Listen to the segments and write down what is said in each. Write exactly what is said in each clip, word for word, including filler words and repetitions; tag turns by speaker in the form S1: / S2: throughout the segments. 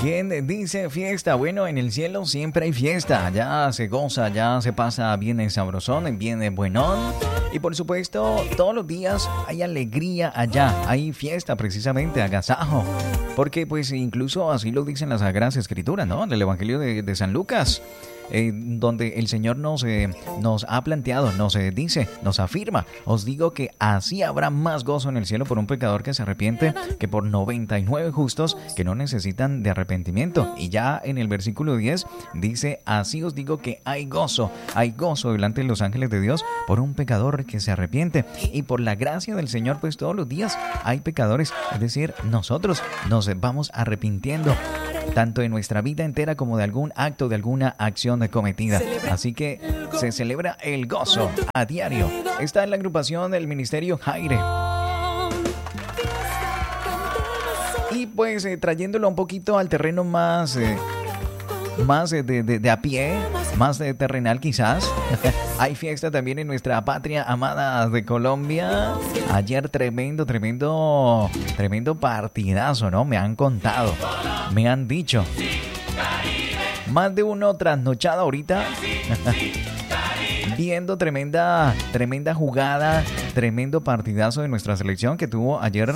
S1: ¿Quién dice fiesta? Bueno, en el cielo siempre hay fiesta. Ya se goza, ya se pasa bien en sabrosón, bien en buenón. Y por supuesto, todos los días hay alegría allá. Hay fiesta precisamente, agasajo. Porque pues incluso así lo dicen las Sagradas Escrituras, ¿no? Del Evangelio de, de San Lucas. Eh, donde el Señor nos, eh, nos ha planteado, nos eh, dice, nos afirma: os digo que así habrá más gozo en el cielo por un pecador que se arrepiente que por noventa y nueve justos que no necesitan de arrepentimiento. Y ya en el versículo diez dice: así os digo que hay gozo, hay gozo delante de los ángeles de Dios por un pecador que se arrepiente. Y por la gracia del Señor, pues todos los días hay pecadores, es decir, nosotros nos vamos arrepintiendo, tanto en nuestra vida entera como de algún acto, de alguna acción cometida. Así que se celebra el gozo a diario. Está en la agrupación del Ministerio Jaire. Y pues eh, trayéndolo un poquito al terreno más, eh, más de, de, de a pie, más de terrenal quizás. Hay fiesta también en nuestra patria amada de Colombia. Ayer tremendo, tremendo, tremendo partidazo, ¿no? Me han contado, me han dicho. Más de uno trasnochado ahorita viendo tremenda, tremenda jugada, tremendo partidazo de nuestra selección que tuvo ayer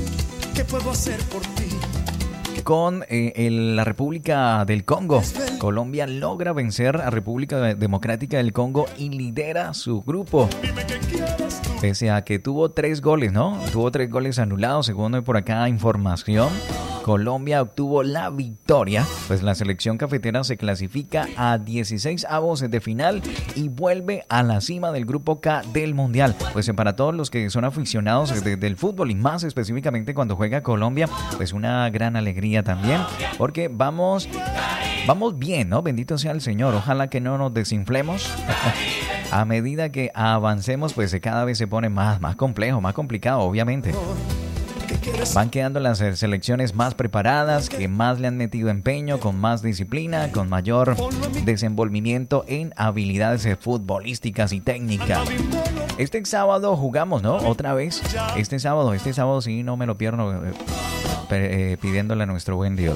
S1: con eh, el, la República del Congo. Colombia logra vencer a República Democrática del Congo y lidera su grupo. Pese a que tuvo tres goles, ¿no? Tuvo tres goles anulados, según por acá información. Colombia obtuvo la victoria, pues la selección cafetera se clasifica a dieciséis avos de final y vuelve a la cima del grupo K del Mundial. Pues para todos los que son aficionados de, del fútbol y más específicamente cuando juega Colombia, pues una gran alegría también, porque vamos, vamos bien, ¿no? Bendito sea el Señor, ojalá que no nos desinflemos. A medida que avancemos, pues cada vez se pone más, más complejo, más complicado, obviamente. Van quedando las selecciones más preparadas, que más le han metido empeño, con más disciplina, con mayor desenvolvimiento en habilidades futbolísticas y técnicas. Este sábado jugamos, ¿no? Otra vez. Este sábado, este sábado sí, no me lo pierdo, eh, eh, pidiéndole a nuestro buen Dios.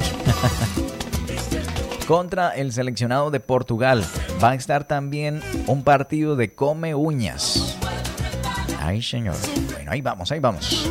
S1: Contra el seleccionado de Portugal. Va a estar también un partido de come uñas. Ay, señor. Bueno, ahí vamos, ahí vamos.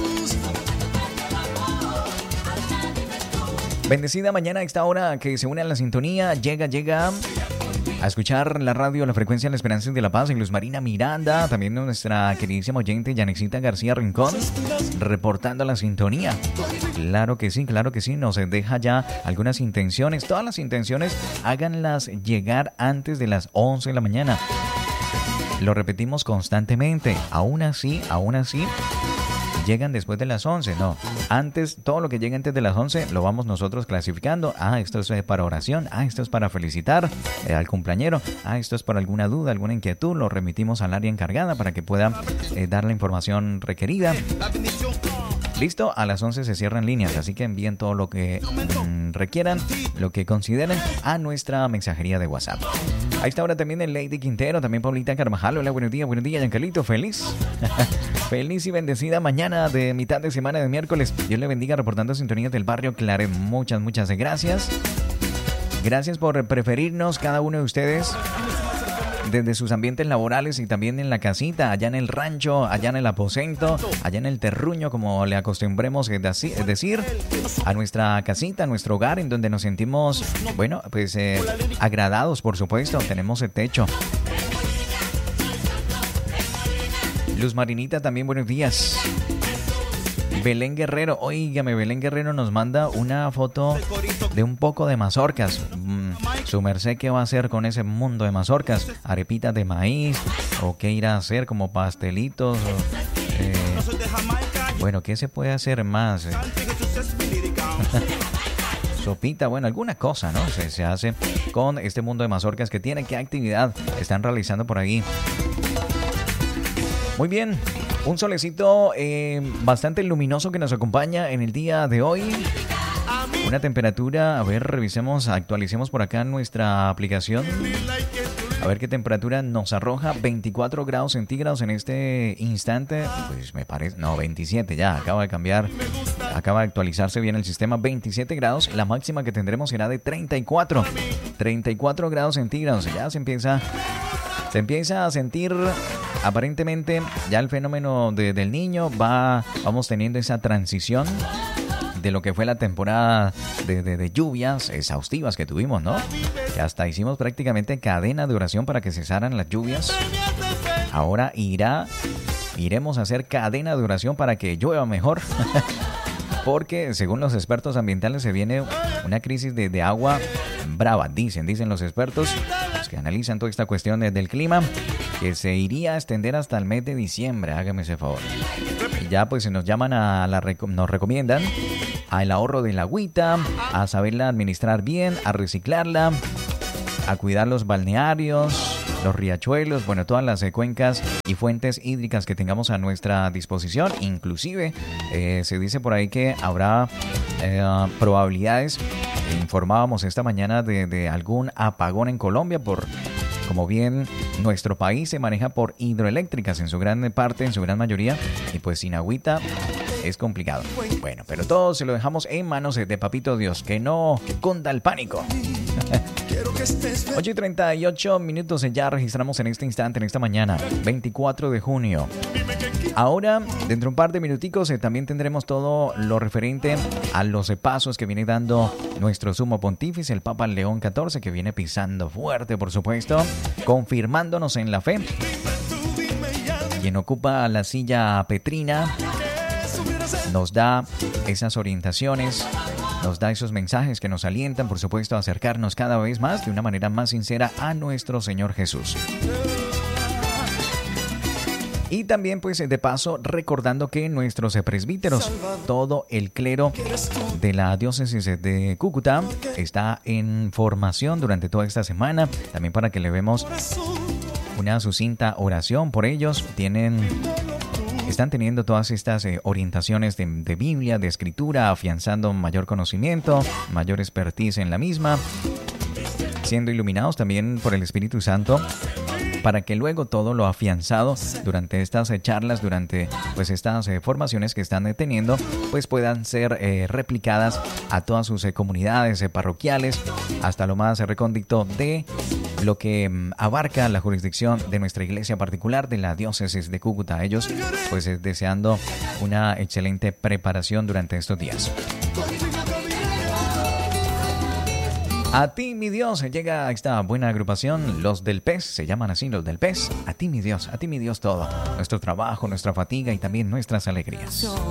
S1: Bendecida mañana a esta hora que se une a la sintonía. Llega, llega a escuchar la radio, la frecuencia de la Esperanza de la Paz en Luz Marina Miranda. También nuestra queridísima oyente Yanexita García Rincón, reportando la sintonía. Claro que sí, claro que sí. Nos deja ya algunas intenciones. Todas las intenciones háganlas llegar antes de las once de la mañana. Lo repetimos constantemente. Aún así, aún así, llegan después de las once, no. Antes, todo lo que llega antes de las once lo vamos nosotros clasificando. Ah, esto es para oración. Ah, esto es para felicitar eh, al cumpleañero. Ah, esto es para alguna duda, alguna inquietud. Lo remitimos al área encargada para que pueda eh, dar la información requerida. Listo, a las once se cierran líneas, así que envíen todo lo que mmm, requieran, lo que consideren a nuestra mensajería de WhatsApp. Ahí está ahora también el Lady Quintero, también Paulita Carvajal. Hola, buenos días, buenos días, Giancarlito, feliz. Feliz y bendecida mañana de mitad de semana de miércoles. Dios le bendiga, reportando sintonías del barrio Claret. Muchas, muchas gracias. Gracias por preferirnos cada uno de ustedes desde sus ambientes laborales y también en la casita, allá en el rancho, allá en el aposento, allá en el terruño, como le acostumbremos decir, a nuestra casita, a nuestro hogar, en donde nos sentimos, bueno, pues eh, agradados, por supuesto. Tenemos el techo. Luz Marinita, también buenos días. Belén Guerrero, óigame, Belén Guerrero nos manda una foto de un poco de mazorcas. Mm, su merced, ¿qué va a hacer con ese mundo de mazorcas? ¿Arepitas de maíz? ¿O qué irá a hacer? ¿Como pastelitos? O, eh, bueno, ¿qué se puede hacer más? Eh? Sopita, bueno, alguna cosa, ¿no? Se, se hace con este mundo de mazorcas que tiene. ¿Qué actividad están realizando por ahí? Muy bien. Un solecito eh, bastante luminoso que nos acompaña en el día de hoy. Una temperatura, a ver, revisemos, actualicemos por acá nuestra aplicación. A ver qué temperatura nos arroja. veinticuatro grados centígrados en este instante. Pues me parece... No, veintisiete ya. Acaba de cambiar. Acaba de actualizarse bien el sistema. veintisiete grados. La máxima que tendremos será de treinta y cuatro. treinta y cuatro grados centígrados. Ya se empieza... Se empieza a sentir... Aparentemente ya el fenómeno de, del niño va... Vamos teniendo esa transición de lo que fue la temporada de, de, de lluvias exhaustivas que tuvimos, ¿no? Que hasta hicimos prácticamente cadena de oración para que cesaran las lluvias. Ahora irá, iremos a hacer cadena de oración para que llueva mejor. Porque según los expertos ambientales se viene una crisis de, de agua brava, dicen, dicen los expertos, los que analizan toda esta cuestión de, del clima, que se iría a extender hasta el mes de diciembre, hágame ese favor. Y ya pues se nos llaman a la, nos recomiendan al ahorro de la agüita, a saberla administrar bien, a reciclarla, a cuidar los balnearios, los riachuelos, bueno, todas las eh, cuencas y fuentes hídricas que tengamos a nuestra disposición. Inclusive eh, se dice por ahí que habrá eh, probabilidades, informábamos esta mañana de, de algún apagón en Colombia por... Como bien nuestro país se maneja por hidroeléctricas en su gran parte, en su gran mayoría, y pues sin agüita es complicado. Bueno, pero todo se lo dejamos en manos de Papito Dios, que no cunda el pánico. ocho y treinta y ocho minutos ya registramos en este instante, en esta mañana, veinticuatro de junio. Ahora, dentro de un par de minuticos, eh, también tendremos todo lo referente a los eh, pasos que viene dando nuestro sumo pontífice, el Papa León catorce, que viene pisando fuerte, por supuesto, confirmándonos en la fe. Quien ocupa la silla petrina nos da esas orientaciones, nos da esos mensajes que nos alientan, por supuesto, a acercarnos cada vez más de una manera más sincera a nuestro Señor Jesús. Y también, pues, de paso, recordando que nuestros presbíteros, todo el clero de la diócesis de Cúcuta está en formación durante toda esta semana. También para que le vemos una sucinta oración por ellos. Tienen... Están teniendo todas estas eh, orientaciones de, de Biblia, de escritura, afianzando mayor conocimiento, mayor expertise en la misma, siendo iluminados también por el Espíritu Santo, para que luego todo lo afianzado durante estas eh, charlas, durante pues estas eh, formaciones que están eh, teniendo, pues puedan ser eh, replicadas a todas sus eh, comunidades eh, parroquiales, hasta lo más eh, recóndito de lo que um, abarca la jurisdicción de nuestra iglesia particular de la diócesis de Cúcuta. Ellos pues eh, deseando una excelente preparación durante estos días. A ti, mi Dios, llega esta buena agrupación, los del P E S, se llaman así, los del P E S. A ti, mi Dios, a ti, mi Dios, todo. Nuestro trabajo, nuestra fatiga y también nuestras alegrías.